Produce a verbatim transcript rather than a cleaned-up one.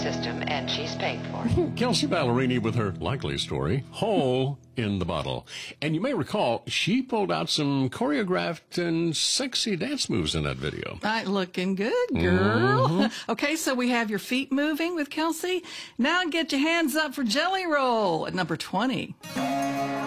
system, and she's paid for it. Kelsey Ballerini with her likely story, Hole in the Bottle. And you may recall, she pulled out some choreographed and sexy dance moves in that video. Right, looking good, girl. Mm-hmm. Okay, so we have your feet moving with Kelsey. Now get your hands up for Jelly Roll at number twenty.